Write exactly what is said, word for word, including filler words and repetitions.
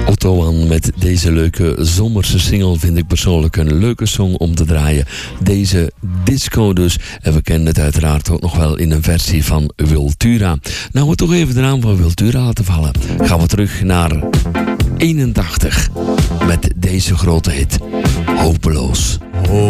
Otto aan met deze leuke zomerse single vind ik persoonlijk een leuke song om te draaien. Deze disco dus. En we kennen het uiteraard ook nog wel in een versie van Wiltura. Nou, we toch even de naam van Wiltura laten vallen. Gaan we terug naar eenentachtig met deze grote hit. Hopeloos.